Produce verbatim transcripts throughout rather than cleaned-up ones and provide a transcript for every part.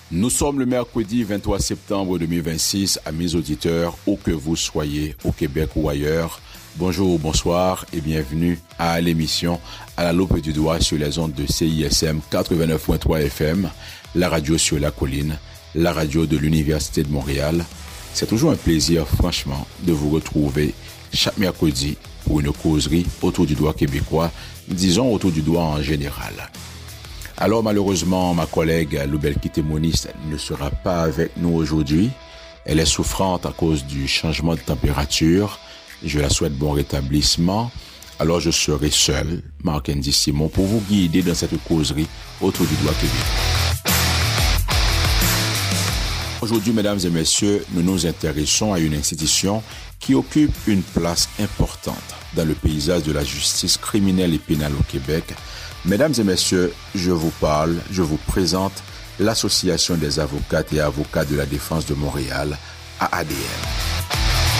Nous sommes le mercredi vingt-trois septembre deux mille vingt-six. Amis auditeurs, où que vous soyez, au Québec ou ailleurs, bonjour, bonsoir et bienvenue à l'émission À la loupe du doigt sur les ondes de C I S M quatre-vingt-neuf point trois F M, la radio sur la colline, la radio de l'Université de Montréal. C'est toujours un plaisir, franchement, de vous retrouver chaque mercredi pour une causerie autour du droit québécois, disons autour du droit en général. Alors malheureusement, ma collègue Loubel Kitemonis ne sera pas avec nous aujourd'hui. Elle est souffrante à cause du changement de température. Je la souhaite bon rétablissement. Alors je serai seul, Marc-Andy Simon, pour vous guider dans cette causerie autour du droit québécois. Aujourd'hui, mesdames et messieurs, nous nous intéressons à une institution qui occupe une place importante dans le paysage de la justice criminelle et pénale au Québec. Mesdames et messieurs, je vous parle, je vous présente l'Association des avocates et avocats de la défense de Montréal, A A D M.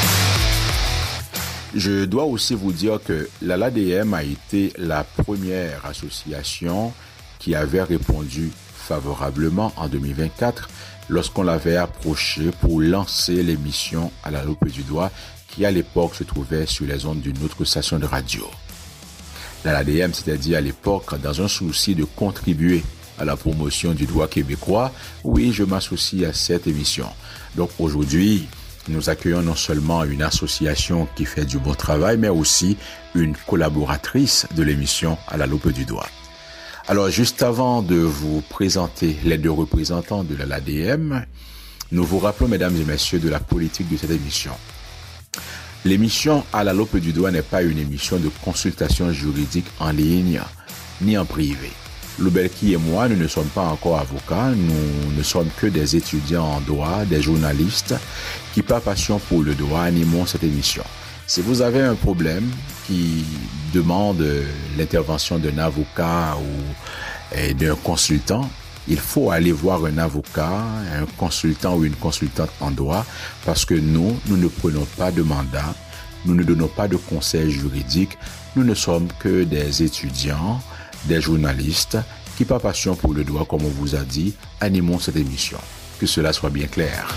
Je dois aussi vous dire que l'A A D M a été la première association qui avait répondu favorablement en deux mille vingt-quatre lorsqu'on l'avait approché pour lancer l'émission À la loupe du doigt qui à l'époque se trouvait sur les ondes d'une autre station de radio. L'A A D M s'était dit à l'époque, dans un souci de contribuer à la promotion du droit québécois, oui, je m'associe à cette émission. Donc aujourd'hui, nous accueillons non seulement une association qui fait du bon travail, mais aussi une collaboratrice de l'émission À la loupe du doigt. Alors, juste avant de vous présenter les deux représentants de l'A A D M, nous vous rappelons, mesdames et messieurs, de la politique de cette émission. L'émission À la loupe du doigt n'est pas une émission de consultation juridique en ligne ni en privé. Loubelki et moi, nous ne sommes pas encore avocats, nous ne sommes que des étudiants en droit, des journalistes qui, par passion pour le droit, animons cette émission. Si vous avez un problème qui demande l'intervention d'un avocat ou d'un consultant, il faut aller voir un avocat, un consultant ou une consultante en droit parce que nous, nous ne prenons pas de mandat, nous ne donnons pas de conseils juridiques, nous ne sommes que des étudiants, des journalistes qui, par passion pour le droit, comme on vous a dit, animons cette émission. Que cela soit bien clair.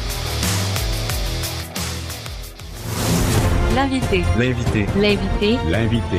L'invité. L'invité. L'invité. L'invité.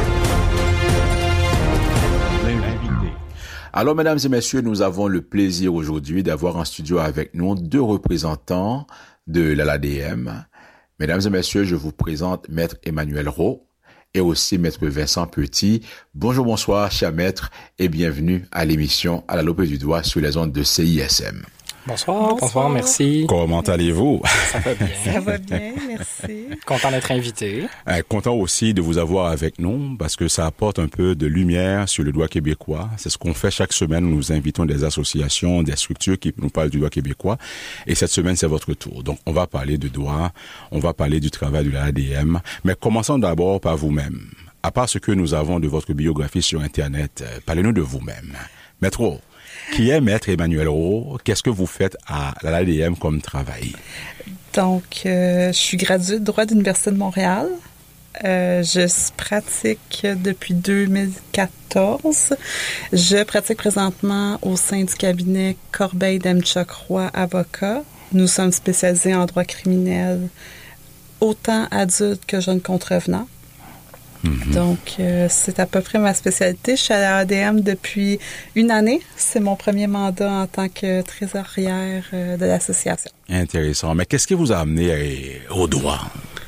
Alors, mesdames et messieurs, nous avons le plaisir aujourd'hui d'avoir en studio avec nous deux représentants de l'A A D M. Mesdames et messieurs, je vous présente Maître Emmanuel Rowe et aussi Maître Vincent Petit. Bonjour, bonsoir, cher maître, et bienvenue à l'émission À la loupe du doigt sur les ondes de C I S M. Bonsoir, bonsoir, bonsoir, merci. Comment allez-vous? Ça va bien. Ça va bien, merci. Content d'être invité. Euh, content aussi de vous avoir avec nous parce que ça apporte un peu de lumière sur le droit québécois. C'est ce qu'on fait chaque semaine. Nous invitons des associations, des structures qui nous parlent du droit québécois. Et cette semaine, c'est votre tour. Donc, on va parler de droit, on va parler du travail de l'A A D M. Mais commençons d'abord par vous-même. À part ce que nous avons de votre biographie sur Internet, euh, parlez-nous de vous-même. Maître Rowe. Qui est Maître Emmanuel Rowe? Qu'est-ce que vous faites à l'A A D M comme travail? Donc, euh, je suis graduée de droit de l'Université de Montréal. Euh, je pratique depuis deux mille quatorze. Je pratique présentement au sein du cabinet Corbeil Demchok Roy Avocat. Nous sommes spécialisés en droit criminel, autant adultes que jeunes contrevenants. Mm-hmm. Donc, euh, c'est à peu près ma spécialité. Je suis à la A D M depuis une année. C'est mon premier mandat en tant que trésorière euh, de l'association. Intéressant. Mais qu'est-ce qui vous a amené au droit?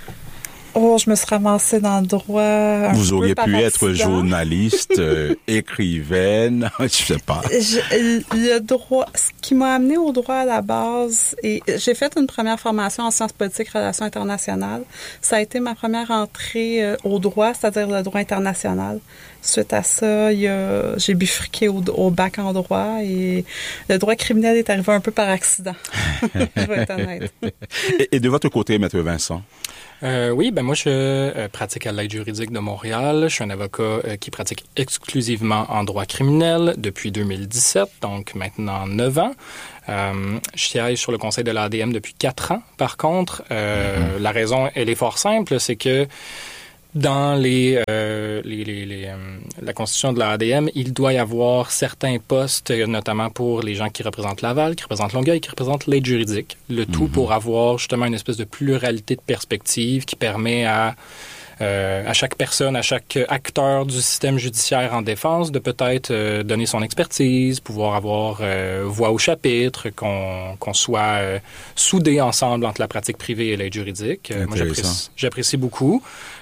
Oh, je me suis ramassée dans le droit un Vous peu auriez par pu accident. être journaliste, euh, écrivaine, je sais pas. Je, le droit, ce qui m'a amenée au droit à la base, et j'ai fait une première formation en sciences politiques, relations internationales. Ça a été ma première entrée euh, au droit, c'est-à-dire le droit international. Suite à ça, il y a, j'ai bifurqué au, au bac en droit et le droit criminel est arrivé un peu par accident. Je vais être honnête. Et, et de votre côté, Maître Vincent? Euh, oui, ben moi, je euh, pratique à l'aide juridique de Montréal. Je suis un avocat euh, qui pratique exclusivement en droit criminel depuis deux mille dix-sept, donc maintenant neuf ans. Euh, je siège sur le conseil de l'A A D M depuis quatre ans. Par contre, euh, mm-hmm. la raison, elle est fort simple, c'est que dans les, euh, les, les, les euh, la constitution de la A D M, il doit y avoir certains postes, notamment pour les gens qui représentent Laval, qui représentent Longueuil, qui représentent l'aide juridique. Le tout mm-hmm. pour avoir justement une espèce de pluralité de perspectives qui permet à Euh, à chaque personne, à chaque acteur du système judiciaire en défense de peut-être euh, donner son expertise, pouvoir avoir euh, voix au chapitre, qu'on, qu'on soit euh, soudés ensemble entre la pratique privée et l'aide juridique. Euh, moi, j'apprécie, j'apprécie beaucoup.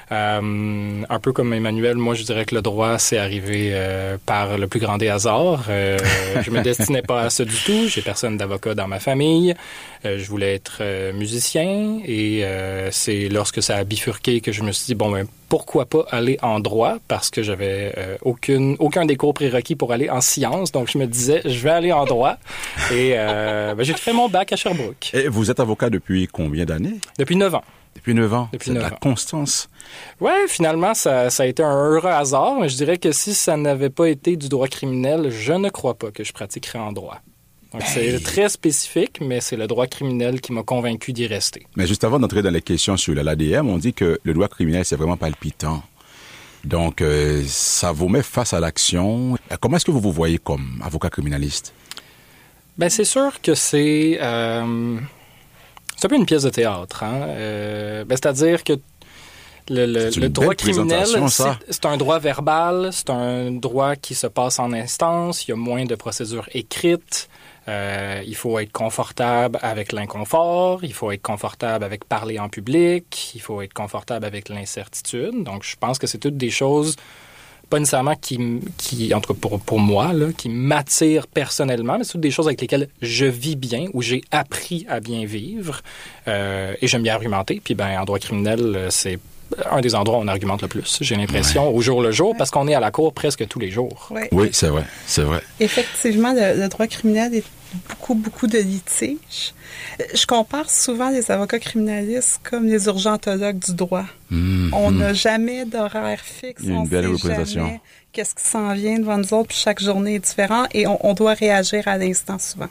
Euh, un peu comme Emmanuel, moi, je dirais que le droit, c'est arrivé euh, par le plus grand des hasards. Euh, je me destinais pas à ça du tout. J'ai personne d'avocat dans ma famille. Euh, je voulais être euh, musicien et euh, c'est lorsque ça a bifurqué que je me suis dit, bon, ben, pourquoi pas aller en droit? Parce que j'avais euh, aucune, aucun des cours prérequis pour aller en sciences. Donc, je me disais, je vais aller en droit. Et euh, ben, j'ai fait mon bac à Sherbrooke. Et vous êtes avocat depuis combien d'années? Depuis neuf ans. Depuis neuf ans. Depuis c'est neuf de la ans. constance. Ouais, finalement, ça, ça a été un heureux hasard. Mais je dirais que si ça n'avait pas été du droit criminel, je ne crois pas que je pratiquerais en droit. Donc, ben... c'est très spécifique, mais c'est le droit criminel qui m'a convaincu d'y rester. Mais juste avant d'entrer dans les questions sur l'A D M, on dit que le droit criminel, c'est vraiment palpitant. Donc, euh, ça vous met face à l'action. Comment est-ce que vous vous voyez comme avocat criminaliste? Ben, c'est sûr que c'est... Euh... C'est un peu une pièce de théâtre. Hein? Euh, ben, c'est-à-dire que le, le, le droit criminel, c'est, c'est un droit verbal, c'est un droit qui se passe en instance, il y a moins de procédures écrites, euh, il faut être confortable avec l'inconfort, il faut être confortable avec parler en public, il faut être confortable avec l'incertitude. Donc, je pense que c'est toutes des choses... pas nécessairement qui, qui en tout cas pour, pour moi, là, qui m'attirent personnellement, mais c'est toutes des choses avec lesquelles je vis bien, où j'ai appris à bien vivre, euh, et j'aime bien argumenter. Puis, ben, en droit criminel, c'est un des endroits où on argumente le plus, j'ai l'impression, ouais. au jour le jour, ouais. parce qu'on est à la cour presque tous les jours. Ouais. Oui, c'est vrai, c'est vrai. Effectivement, le, le droit criminel est beaucoup, beaucoup de litiges. Je compare souvent les avocats criminalistes comme les urgentologues du droit. Mmh, on n'a mmh. jamais d'horaire fixe. Il y a une belle représentation. Qu'est-ce qui s'en vient devant nous autres, puis chaque journée est différente et on, on doit réagir à l'instant souvent.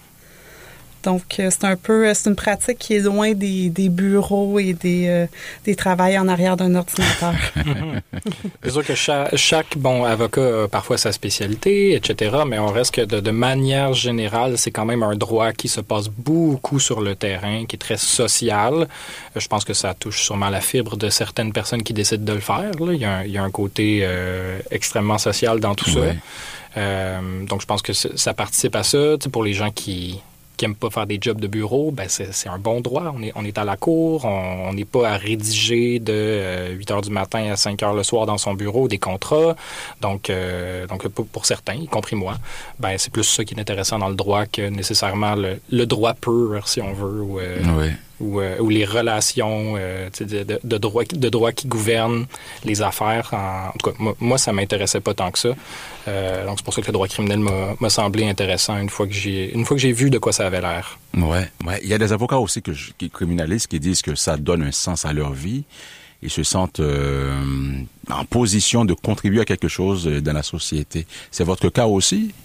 Donc, euh, c'est un peu, c'est une pratique qui est loin des, des bureaux et des, euh, des travails en arrière d'un ordinateur. C'est sûr que chaque, chaque bon avocat a parfois sa spécialité, et cetera, mais on reste que de, de manière générale, c'est quand même un droit qui se passe beaucoup sur le terrain, qui est très social. Je pense que ça touche sûrement la fibre de certaines personnes qui décident de le faire. Là. Il y a un, il y a un côté euh, extrêmement social dans tout ouais. ça. Euh, donc, je pense que ça participe à ça. Tu sais, pour les gens qui... qui n'aiment pas faire des jobs de bureau, ben c'est, c'est un bon droit. On est, on est à la cour, on n'est pas à rédiger de euh, huit heures du matin à cinq heures le soir dans son bureau des contrats. Donc, euh, donc pour, pour certains, y compris moi, ben c'est plus ça qui est intéressant dans le droit que nécessairement le, le droit pur, si on veut, ou, euh, oui. ou, euh, ou les relations euh, de, de, de, droit, de droit qui gouvernent les affaires. En, en tout cas, moi, moi ça m'intéressait pas tant que ça. Euh, donc, c'est pour ça que le droit criminel m'a, m'a semblé intéressant une fois que j'ai, une fois que j'ai vu de quoi ça avait l'air. Ouais, ouais. Il y a des avocats aussi que je, qui criminalistes qui disent que ça donne un sens à leur vie. Ils se sentent euh, en position de contribuer à quelque chose dans la société. C'est votre cas aussi?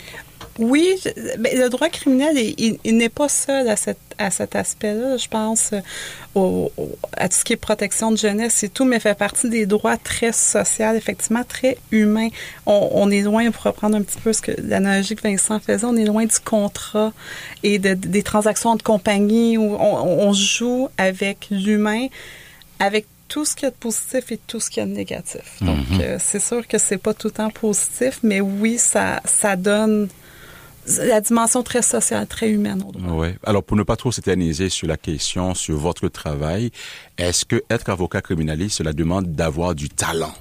Oui, mais le droit criminel, il, il n'est pas seul à, cette, à cet aspect-là. Je pense au, au, à tout ce qui est protection de jeunesse et tout, mais fait partie des droits très sociaux, effectivement, très humains. On, on est loin, pour reprendre un petit peu ce que l'analogie que Vincent faisait, on est loin du contrat et de, des transactions de compagnie où on, on joue avec l'humain, avec tout ce qu'il y a de positif et tout ce qu'il y a de négatif. Donc, mm-hmm. euh, c'est sûr que c'est pas tout le temps positif, mais oui, ça, ça donne la dimension très sociale, très humaine au droit. Oui. Alors, pour ne pas trop s'éterniser sur la question, sur votre travail, est-ce que être avocat criminaliste, cela demande d'avoir du talent?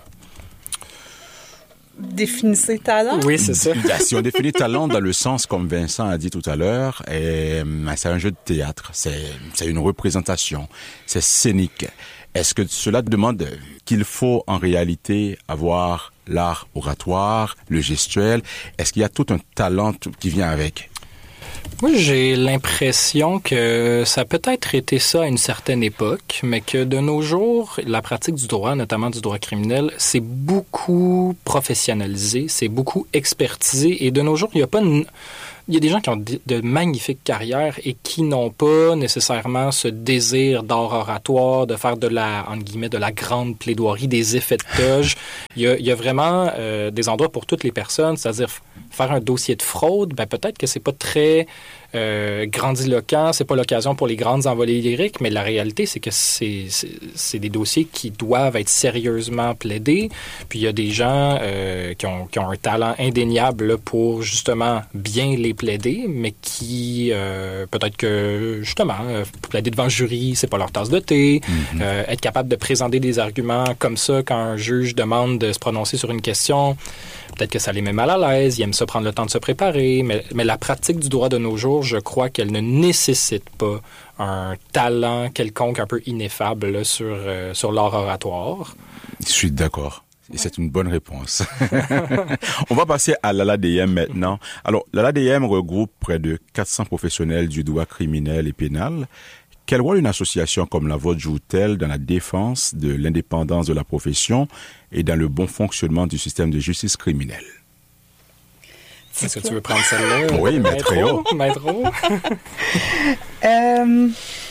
Définissez talent? Oui, c'est ça. Si on définit talent dans le sens, comme Vincent a dit tout à l'heure, et, c'est un jeu de théâtre, c'est, c'est une représentation, c'est scénique. Est-ce que cela demande qu'il faut en réalité avoir l'art oratoire, le gestuel? Est-ce qu'il y a tout un talent qui vient avec? Moi, j'ai l'impression que ça a peut-être été ça à une certaine époque, mais que de nos jours, la pratique du droit, notamment du droit criminel, c'est beaucoup professionnalisé, c'est beaucoup expertisé, et de nos jours, il n'y a pas une... il y a des gens qui ont de, de magnifiques carrières et qui n'ont pas nécessairement ce désir d'art oratoire, de faire de la, entre guillemets, de la grande plaidoirie, des effets de toge. Il y a, il y a vraiment euh, des endroits pour toutes les personnes, c'est-à-dire faire un dossier de fraude, ben peut-être que c'est pas très euh, grandiloquent, c'est pas l'occasion pour les grandes envolées lyriques, mais la réalité, c'est que c'est, c'est, c'est des dossiers qui doivent être sérieusement plaidés. Puis il y a des gens euh, qui, ont, qui ont un talent indéniable là, pour justement bien les plaider, mais qui euh, peut-être que justement euh, plaider devant le jury, c'est pas leur tasse de thé. Mm-hmm. Euh, être capable de présenter des arguments comme ça quand un juge demande de se prononcer sur une question, peut-être que ça les met mal à l'aise, ils aiment ça prendre le temps de se préparer, mais, mais la pratique du droit de nos jours, je crois qu'elle ne nécessite pas un talent quelconque un peu ineffable là, sur, euh, sur l'art oratoire. Je suis d'accord. Et c'est une bonne réponse. On va passer à l'A L A D M maintenant. Alors, l'A L A D M regroupe près de quatre cents professionnels du droit criminel et pénal. Quel rôle une association comme la vôtre joue-t-elle dans la défense de l'indépendance de la profession et dans le bon fonctionnement du système de justice criminelle? Est-ce que tu veux prendre celle-là? Oui, maître haut. Maître haut. euh,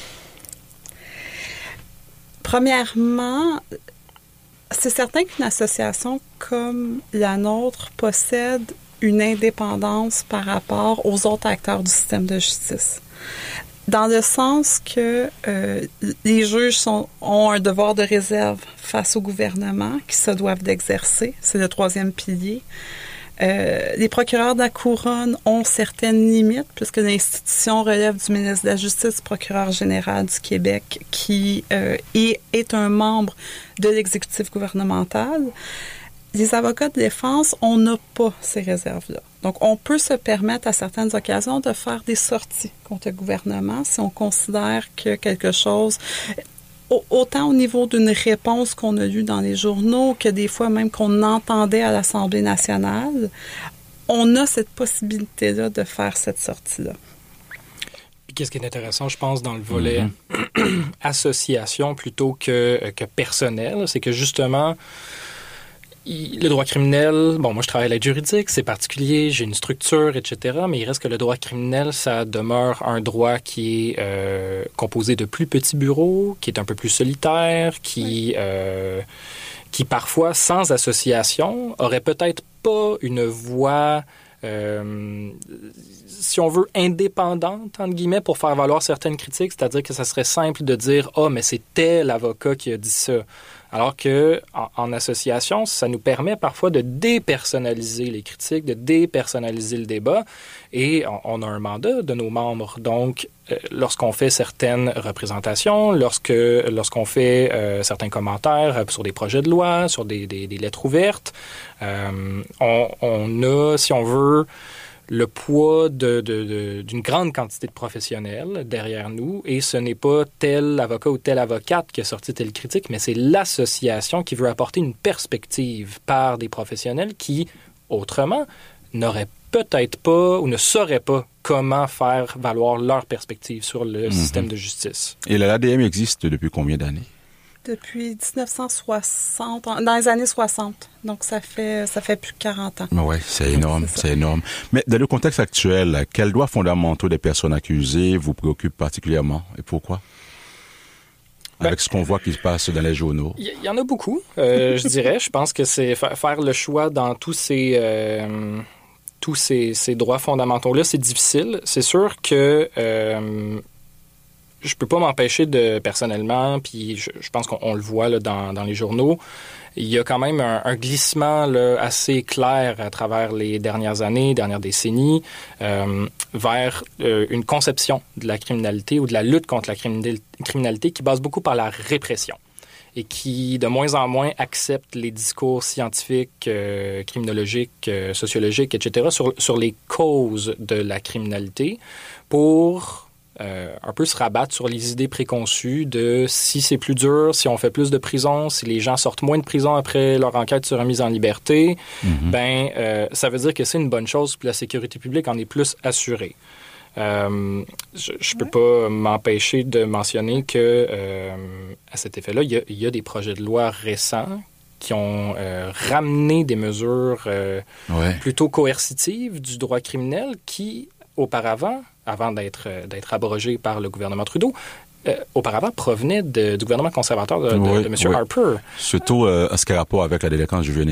premièrement, c'est certain qu'une association comme la nôtre possède une indépendance par rapport aux autres acteurs du système de justice. Dans le sens que euh, les juges sont, ont un devoir de réserve face au gouvernement qui se doivent d'exercer. C'est le troisième pilier. Euh, les procureurs de la Couronne ont certaines limites puisque l'institution relève du ministre de la Justice, procureur général du Québec, qui euh, est, est un membre de l'exécutif gouvernemental. Les avocats de défense, on n'a pas ces réserves-là. Donc, on peut se permettre à certaines occasions de faire des sorties contre le gouvernement si on considère que quelque chose, autant au niveau d'une réponse qu'on a lue dans les journaux que des fois même qu'on entendait à l'Assemblée nationale, on a cette possibilité-là de faire cette sortie-là. Puis qu'est-ce qui est intéressant, je pense, dans le volet mm-hmm. association plutôt que, que personnel, c'est que justement, le droit criminel, bon, moi je travaille à l'aide juridique, c'est particulier, j'ai une structure, et cetera, mais il reste que le droit criminel, ça demeure un droit qui est euh, composé de plus petits bureaux, qui est un peu plus solitaire, qui, oui. euh, qui parfois, sans association, aurait peut-être pas une voix, euh, si on veut, indépendante, entre guillemets, pour faire valoir certaines critiques, c'est-à-dire que ça serait simple de dire « Ah, oh, mais c'est tel avocat qui a dit ça ». Alors que en, en association, ça nous permet parfois de dépersonnaliser les critiques, de dépersonnaliser le débat, et on, on a un mandat de nos membres. Donc, euh, lorsqu'on fait certaines représentations, lorsque lorsqu'on fait euh, certains commentaires sur des projets de loi, sur des, des, des lettres ouvertes, euh, on, on a, si on veut, le poids de, de, de, d'une grande quantité de professionnels derrière nous, et ce n'est pas tel avocat ou telle avocate qui a sorti telle critique, mais c'est l'association qui veut apporter une perspective par des professionnels qui, autrement, n'auraient peut-être pas ou ne sauraient pas comment faire valoir leur perspective sur le mmh. système de justice. Et l'A D M existe depuis combien d'années? Depuis dix-neuf cent soixante, dans les années soixante. Donc, ça fait ça fait plus de quarante ans. Oui, c'est énorme, c'est, c'est énorme. Mais dans le contexte actuel, quels droits fondamentaux des personnes accusées vous préoccupent particulièrement et pourquoi? Avec ben, ce qu'on voit qui se passe dans les journaux. Il y, y en a beaucoup, euh, je dirais. Je pense que c'est fa- faire le choix dans tous ces... Euh, tous ces, ces droits fondamentaux-là, c'est difficile. C'est sûr que... Euh, je peux pas m'empêcher de, personnellement, puis je, je pense qu'on on le voit là, dans, dans les journaux, il y a quand même un, un glissement là, assez clair à travers les dernières années, dernières décennies, euh, vers euh, une conception de la criminalité ou de la lutte contre la criminalité qui passe beaucoup par la répression et qui, de moins en moins, accepte les discours scientifiques, euh, criminologiques, euh, sociologiques, et cetera, sur, sur les causes de la criminalité pour... Euh, un peu se rabattre sur les idées préconçues de si c'est plus dur, si on fait plus de prison, si les gens sortent moins de prison après leur enquête sur remise en liberté, mm-hmm. ben euh, ça veut dire que c'est une bonne chose, puis la sécurité publique en est plus assurée. Euh, je ne peux ouais. pas m'empêcher de mentionner que euh, à cet effet-là, il y a, il y a des projets de loi récents qui ont euh, ramené des mesures euh, ouais. plutôt coercitives du droit criminel qui auparavant, avant d'être, d'être abrogé par le gouvernement Trudeau, euh, auparavant provenait de, du gouvernement conservateur de, de, oui, de M. Oui. Harper. Surtout euh, en ce qui a rapport avec la délinquance juvénile.